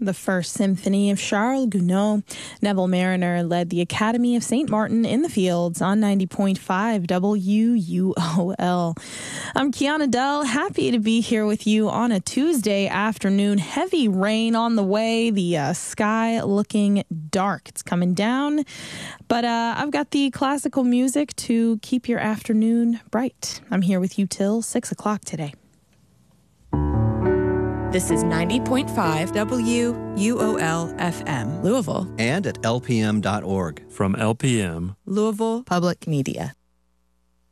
the First Symphony of Charles Gounod. Neville Mariner led the Academy of St. Martin in the Fields on 90.5 WUOL. I'm Kiana Dell, happy to be here with you on a Tuesday afternoon. Heavy rain on the way, the sky looking dark. It's coming down, but I've got the classical music to keep your afternoon bright. I'm here with you till 6 o'clock today. This is 90.5 WUOL FM, Louisville. And at lpm.org. From LPM, Louisville Public Media.